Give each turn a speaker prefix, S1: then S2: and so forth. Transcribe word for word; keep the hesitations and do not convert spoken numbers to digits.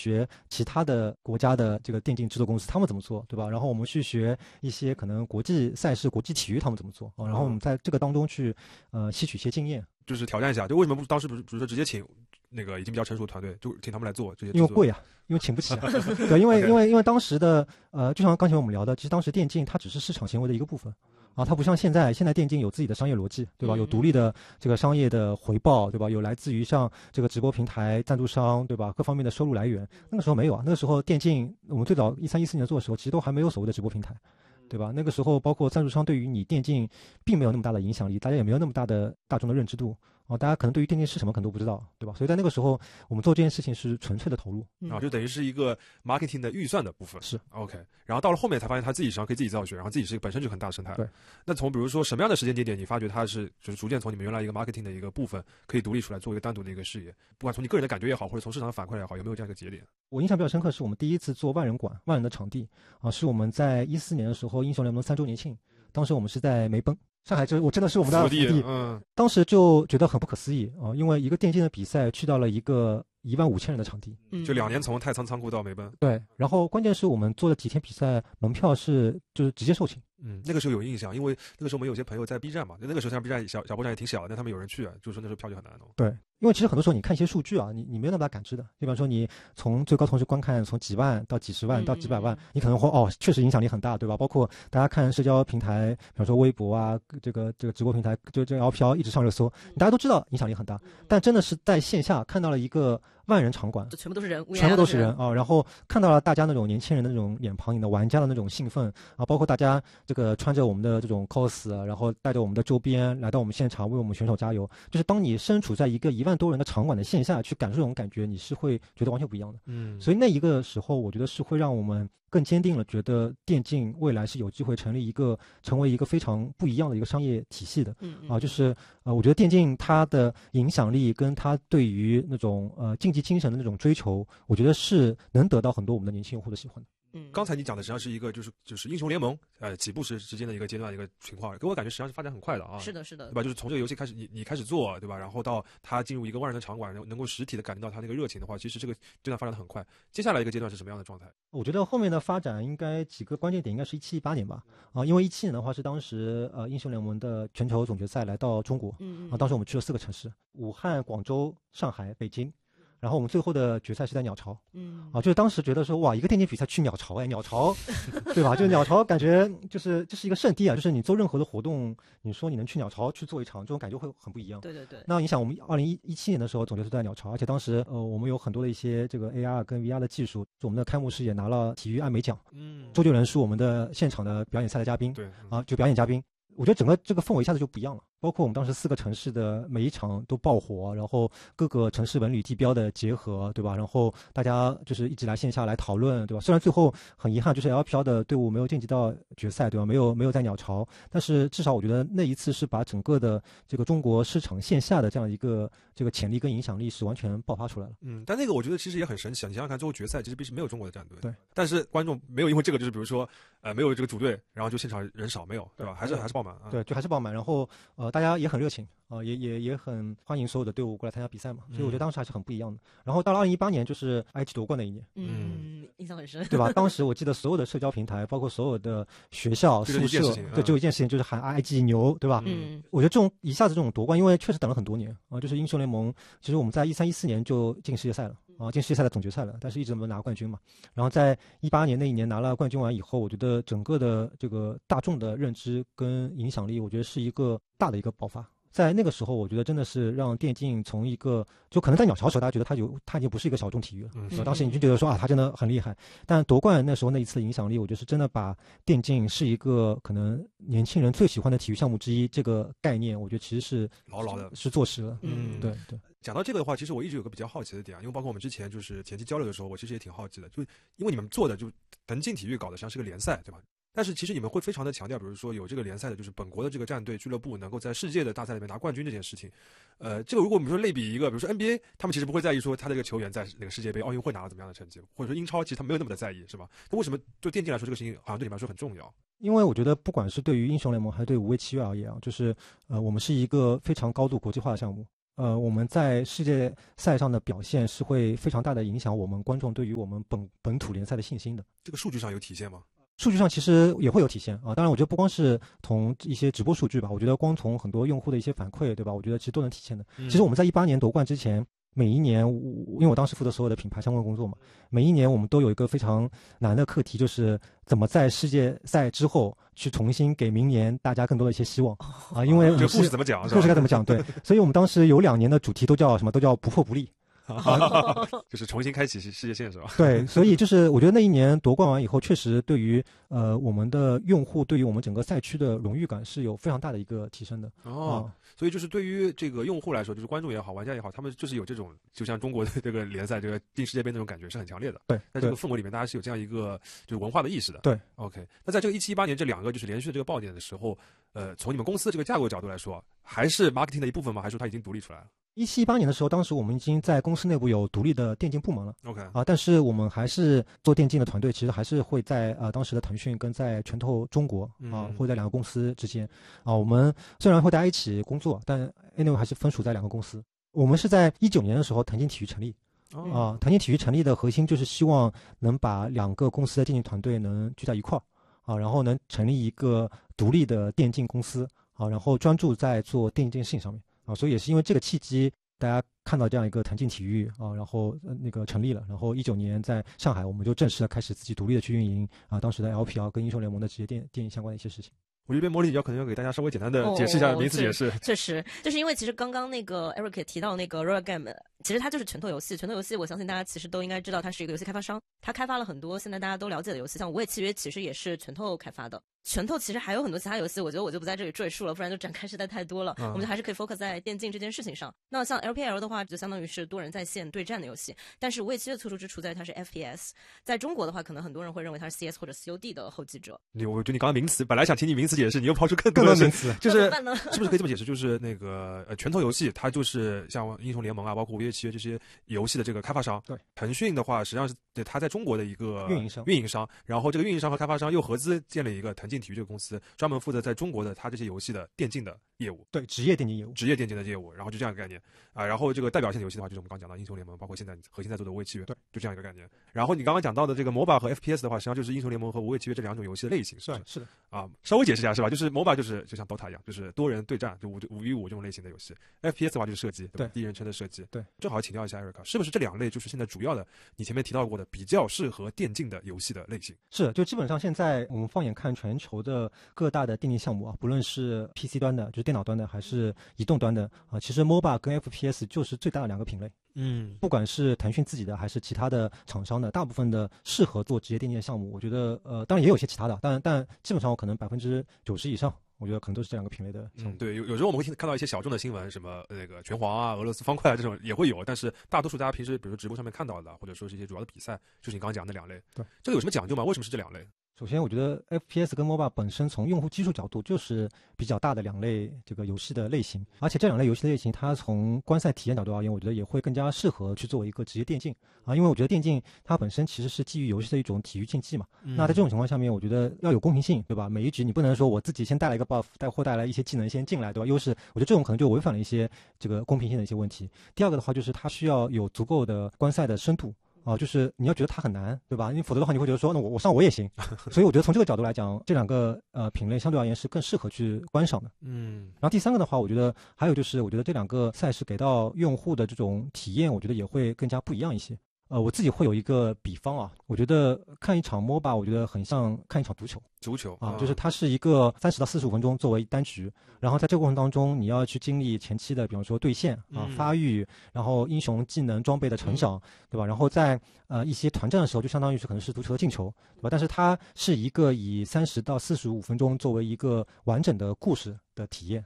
S1: 学其他的国家的这个电竞制作公司他们怎么做，对吧？然后我们去学一些可能国际赛事、国际体育他们怎么做啊，然后我们在这个当中去呃吸取一些经验，
S2: 就是挑战一下。就为什么不当时不是比如说直接请那个已经比较成熟的团队，就请他们来做这些？
S1: 因为贵啊，因为请不起啊。对，因为因为因为当时的呃，就像刚才我们聊的，其实当时电竞它只是市场行为的一个部分。啊，它不像现在，现在电竞有自己的商业逻辑，对吧？有独立的这个商业的回报，对吧？有来自于像这个直播平台、赞助商，对吧？各方面的收入来源。那个时候没有啊，那个时候电竞我们最早一三一四年做的时候，其实都还没有所谓的直播平台，对吧？那个时候包括赞助商对于你电竞并没有那么大的影响力，大家也没有那么大的大众的认知度。哦，大家可能对于电竞是什么可能都不知道，对吧？所以在那个时候，我们做这件事情是纯粹的投入，
S2: 啊，就等于是一个 marketing 的预算的部分。
S1: 是
S2: OK， 然后到了后面才发现他自己实际上可以自己造血，然后自己是本身就很大的生态。
S1: 对。
S2: 那从比如说什么样的时间节点，你发觉它是就是逐渐从你们原来一个 marketing 的一个部分可以独立出来，做一个单独的一个事业？不管从你个人的感觉也好，或者从市场的反馈也好，有没有这样一个节点？
S1: 我印象比较深刻是我们第一次做万人馆、万人的场地啊，是我们在一四年的时候英雄联盟三周年庆，当时我们是在梅奔。上海这我真的是我们的福地，
S2: 嗯，
S1: 当时就觉得很不可思议啊，因为一个电竞的比赛去到了一个一万五千人的场地，
S2: 就两年从太仓仓库到梅奔。
S1: 对，然后关键是我们做了几天比赛，门票是就是直接售罄。
S2: 嗯，那个时候有印象，因为那个时候我们有些朋友在 B 站嘛，那个时候像 B 站小小波站也挺小的，但他们有人去啊，就是说那时候票就很难弄。
S1: 对，因为其实很多时候你看一些数据啊，你你没有那么大感知的。比方说你从最高同时观看从几万到几十万到几百万，嗯、你可能会哦，确实影响力很大，对吧？包括大家看社交平台，比方说微博啊，这个这个直播平台，就这个 L P L 一直上热搜，大家都知道影响力很大，但真的是在线下看到了一个万人场馆，
S3: 全部都是人，
S1: 全部都是人啊、哦，然后看到了大家那种年轻人的那种脸庞里的玩家的那种兴奋啊，包括大家这个穿着我们的这种 cos， 然后带着我们的周边来到我们现场为我们选手加油，就是当你身处在一个一万多人的场馆的线下去感受这种感觉，你是会觉得完全不一样的。
S2: 嗯，
S1: 所以那一个时候，我觉得是会让我们更坚定了，觉得电竞未来是有机会成立一个成为一个非常不一样的一个商业体系的。
S3: 嗯
S1: 啊，就是呃，我觉得电竞它的影响力跟它对于那种呃竞技精神的那种追求，我觉得是能得到很多我们的年轻用户的喜欢的。
S3: 嗯，
S2: 刚才你讲的实际上是一个就是就是英雄联盟呃起步时之间的一个阶段一个情况，给我感觉实际上是发展很快的啊。
S3: 是的，是的，
S2: 对吧？就是从这个游戏开始，你你开始做，对吧？然后到它进入一个万人的场馆，能够实体的感觉到它那个热情的话，其实这个阶段发展的很快。接下来一个阶段是什么样的状态？
S1: 我觉得后面的发展应该几个关键点应该是一七一八年吧，啊，因为一七年的话是当时呃英雄联盟的全球总决赛来到中国，
S3: 嗯
S1: 啊，当时我们去了四个城市：武汉、广州、上海、北京。然后我们最后的决赛是在鸟巢，
S3: 嗯，
S1: 啊，就是当时觉得说哇，一个电竞比赛去鸟巢，哎，鸟巢，对吧？就是鸟巢感觉就是这是一个圣地啊，就是你做任何的活动，你说你能去鸟巢去做一场，这种感觉会很不一样。
S3: 对对对。
S1: 那你想，我们二零一七年的时候总决赛在鸟巢，而且当时呃我们有很多的一些这个 A R 跟 V R 的技术，我们的开幕式也拿了体育艾美奖，
S2: 嗯，
S1: 周杰伦是我们的现场的表演赛的嘉宾，
S2: 对，
S1: 啊，就表演嘉宾。我觉得整个这个氛围一下子就不一样了，包括我们当时四个城市的每一场都爆火，然后各个城市文旅地标的结合，对吧？然后大家就是一直来线下来讨论，对吧？虽然最后很遗憾，就是 L P L 的队伍没有晋级到决赛，对吧？没有没有在鸟巢，但是至少我觉得那一次是把整个的这个中国市场线下的这样一个这个潜力跟影响力是完全爆发出来了。
S2: 嗯，但那个我觉得其实也很神奇啊！你想想看，最后决赛其实必须没有中国的战队，
S1: 对，
S2: 但是观众没有因为这个就是比如说呃没有这个主队，然后就现场人少没有，对吧？还是还是爆满啊。
S1: 对，就还是爆满。然后呃，大家也很热情啊、呃，也也也很欢迎所有的队伍过来参加比赛嘛，所以我觉得当时还是很不一样的。然后到了二零一八年，就是 I G 夺冠那一年，
S3: 嗯，印象很深，
S1: 对吧？当时我记得所有的社交平台，包括所有的学校、宿舍，对，就有一件事情就是喊 I G 牛，对吧？
S3: 嗯，
S1: 我觉得这种一下子这种夺冠，因为确实等了很多年啊、呃，就是英雄联盟，其实我们在一三一四年就进世界赛了。啊，进世界赛的总决赛了，但是一直没有拿冠军嘛。然后在一八年那一年拿了冠军完以后，我觉得整个的这个大众的认知跟影响力，我觉得是一个大的一个爆发。在那个时候，我觉得真的是让电竞从一个就可能在鸟巢的时候，大家觉得它有它已经不是一个小众体育了，嗯，当时你就觉得说啊，它真的很厉害。但夺冠那时候那一次的影响力，我觉得是真的把电竞是一个可能年轻人最喜欢的体育项目之一这个概念，我觉得其实是
S2: 牢牢的
S1: 是坐实了。
S2: 嗯，
S1: 对对。
S2: 讲到这个的话，其实我一直有个比较好奇的点啊，因为包括我们之前就是前期交流的时候，我其实也挺好奇的，就因为你们做的就腾讯体育搞的像是个联赛，对吧？但是其实你们会非常的强调，比如说有这个联赛的，就是本国的这个战队俱乐部能够在世界的大赛里面拿冠军这件事情。呃，这个如果我们说类比一个，比如说 N B A， 他们其实不会在意说他的这个球员在那个世界杯、奥运会拿了怎么样的成绩，或者说英超其实他没有那么的在意，是吧？那为什么对电竞来说这个事情好像对你们来说很重要？
S1: 因为我觉得不管是对于英雄联盟还是对无畏契约而言啊，就是呃我们是一个非常高度国际化的项目。 呃，我们在世界赛上的表现是会非常大的影响我们观众对于我们本本土联赛的信心的。
S2: 这个数据上有体现吗？
S1: 数据上其实也会有体现啊，当然我觉得不光是从一些直播数据吧，我觉得光从很多用户的一些反馈，对吧？我觉得其实都能体现的。
S2: 嗯、
S1: 其实我们在一八年夺冠之前，每一年，因为我当时负责所有的品牌相关工作嘛，每一年我们都有一个非常难的课题，就是怎么在世界赛之后去重新给明年大家更多的一些希望啊，因为
S2: 这个故事怎么讲？
S1: 故事该怎么讲？对，所以我们当时有两年的主题都叫什么？都叫不破不立。
S2: 啊，就是重新开启世界线是吧？
S1: 对，所以就是我觉得那一年夺冠完以后，确实对于呃我们的用户，对于我们整个赛区的荣誉感是有非常大的一个提升的。
S2: 哦，啊、所以就是对于这个用户来说，就是观众也好，玩家也好，他们就是有这种，就像中国的这个联赛，这个进世界杯那种感觉是很强烈的。
S1: 对，
S2: 在这个氛围里面，大家是有这样一个就是文化的意识的。
S1: 对
S2: ，OK。那在这个一七一八年这两个就是连续的这个爆点的时候，呃，从你们公司的这个架构角度来说，还是 marketing 的一部分吗？还是说它已经独立出来了？
S1: 一七一八年的时候，当时我们已经在公司内部有独立的电竞部门了。
S2: OK
S1: 啊，但是我们还是做电竞的团队，其实还是会在呃当时的腾讯跟在拳头中国啊，会在两个公司之间啊。我们虽然会大家一起工作，但 anyway 还是分属在两个公司。我们是在一九年的时候腾讯体育成立。啊，腾讯体育成立的核心就是希望能把两个公司的电竞团队能聚在一块儿啊，然后能成立一个独立的电竞公司啊，然后专注在做电竞这件事情上面。啊，所以也是因为这个契机，大家看到这样一个腾讯体育啊，然后、呃、那个成立了，然后一九年在上海，我们就正式的开始自己独立的去运营啊，当时的 L P L 跟英雄联盟的职业电电影相关的一些事情。
S2: 我这边茉莉要可能要给大家稍微简单的解释一下名词解释。
S3: 哦、确实，就是因为其实刚刚那个 Eric 也提到那个 Royal Game， 其实它就是拳头游戏。拳头游戏，我相信大家其实都应该知道，它是一个游戏开发商，它开发了很多现在大家都了解的游戏，像《无畏契约》其实也是拳头开发的。拳头其实还有很多其他游戏，我觉得我就不在这里赘述了，不然就展开实在太多了。嗯、我们就还是可以 focus 在电竞这件事情上。那像 L P L 的话，就相当于是多人在线对战的游戏，但是《无畏契约》的突出之处在于它是 F P S， 在中国的话，可能很多人会认为它是 C S 或者 C O D 的后继者。
S2: 你我觉得你刚刚名词，本来想听你名词解释，你又抛出更
S1: 多的名词，
S2: 就是是不是可以这么解释？就是那个呃，拳头游戏它就是像英雄联盟啊，包括《无畏契约》这些游戏的这个开发商。
S1: 对，
S2: 腾讯的话，实际上是对它在中国的一个
S1: 运营商，
S2: 运营商，然后这个运营商和开发商又合资建立一个腾讯体育这个公司。专门负责在中国的他这些游戏的电竞的业务，
S1: 对，职业电竞业务，
S2: 职业电竞的业务，然后就这样一个概念啊。然后这个代表性的游戏的话，就是我们刚讲到英雄联盟，包括现在核心在做的无畏契约，
S1: 对，
S2: 就这样一个概念。然后你刚刚讲到的这个 M O B A 和 F P S 的话，实际上就是英雄联盟和无畏契约这两种游戏的类型，是吧？
S1: 是的，啊，
S2: 稍微解释一下是吧？就是 M O B A 就是就像 DOTA 一样，就是多人对战，就五五 v 五这种类型的游戏。F P S 的话就是射击，对吧？第一人称的射击，
S1: 对。
S2: 正好请教一下 Eric， 是不是这两类就是现在主要的你前面提到过的比较适合电竞的游戏的类型？
S1: 是，就基本上现在我们放眼看全球的各大的电竞项目啊，不论是 P C 端的，就是电脑端的，还是移动端的啊，其实 M O B A 跟 F P S 就是最大的两个品类。
S2: 嗯，
S1: 不管是腾讯自己的还是其他的厂商的，大部分的适合做职业电竞项目，我觉得呃，当然也有些其他的，但但基本上我可能百分之九十以上，我觉得可能都是这两个品类的项目。
S2: 嗯，对，有有时候我们会看到一些小众的新闻，什么那个拳皇啊、俄罗斯方块啊这种也会有，但是大多数大家平时比如说直播上面看到的，或者说是一些主要的比赛，就是你刚刚讲的那两类。
S1: 对，
S2: 这个有什么讲究吗？为什么是这两类？
S1: 首先，我觉得 F P S 跟 M O B A 本身从用户基数角度就是比较大的两类这个游戏的类型，而且这两类游戏的类型，它从观赛体验角度而言，我觉得也会更加适合去作为一个职业电竞啊，因为我觉得电竞它本身其实是基于游戏的一种体育竞技嘛。嗯、那在这种情况下面，我觉得要有公平性，对吧？每一局你不能说我自己先带来一个 buff， 带或带来一些技能先进来，对吧？优势，我觉得这种可能就违反了一些这个公平性的一些问题。第二个的话，就是它需要有足够的观赛的深度。啊，就是你要觉得它很难，对吧？因为否则的话，你会觉得说，那我我上我也行。所以我觉得从这个角度来讲，这两个呃品类相对而言是更适合去观赏的。
S2: 嗯。
S1: 然后第三个的话，我觉得还有就是，我觉得这两个赛事给到用户的这种体验，我觉得也会更加不一样一些。呃，我自己会有一个比方啊，我觉得看一场 M O B A， 我觉得很像看一场足球。
S2: 足球
S1: 啊，就是它是一个三十到四十五分钟作为单局，然后在这个过程当中，你要去经历前期的，比方说对线啊、发育，然后英雄技能装备的成长，对吧？然后在呃一些团战的时候，就相当于是可能是足球的进球，对吧？但是它是一个以三十到四十五分钟作为一个完整的故事的体验